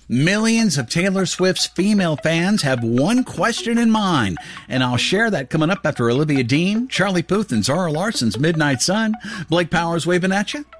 Millions of Taylor Swift's female fans have one question in mind, and I'll share that coming up after Olivia Dean, Charlie Puth, and Zara Larson's Midnight Sun. Blake Powers waving at you.